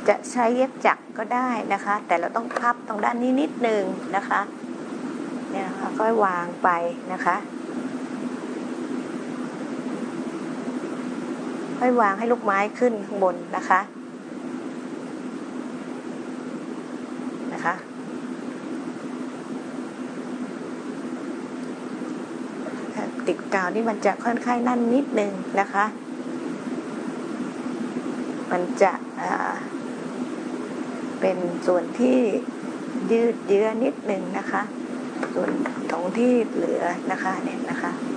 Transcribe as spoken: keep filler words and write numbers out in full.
จะใช้เย็บจักรก็ได้นะคะแต่เราต้องพับตรงด้านนี้นิดนึงนะคะเนี่ยนะคะก็วางไปนะคะค่อยวางให้ลูกไม้ขึ้นข้างบนนะคะนะคะติดกาวนี่มันจะค่อนข้างนั่นนิดนึงนะคะมันจะเป็นส่วนที่ยืดเยื้อนิดนึงนะคะส่วนตรงที่เหลือนะคะเนี่ยนะคะ